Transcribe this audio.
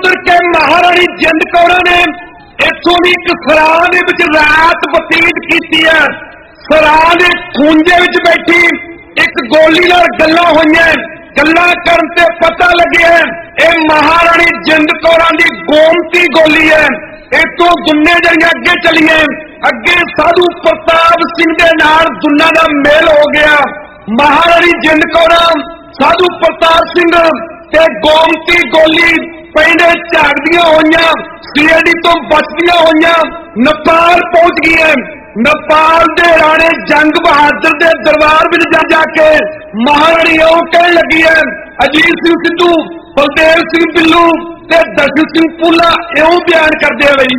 उतर के महाराणी जिंद कौर ने इथों भी एक सराह दे विच रात बतीत की है। सराह के खूंजे विच बैठी एक गोली नाल गल्लां होईयां, गल्लां करन ते पता लगे ये महाराणी जिंद कौर दी गोमती गोली है। इतों दुन्ने जड़ियां अगे चलिए, अगे साधु प्रताप सिंह दे नाल दुन्ना दा मेल हो गया। महाराणी जिंद कौर साधु प्रताप सिंह ते गोमती गोली पिंड झाड़दियां होईयां, सीआईडी तो बचदियां होईयां नेपाल पहुंच गई है। नेपाल दे राणे जंग बहादुर दे दरबार विच जाके महाराणी ओ कहन लगी है, अजीत सिंह सिद्धू, बलदेव सिंह बिल्लू ते दर्शन सिंह पुला इउं बयान करदे आ बई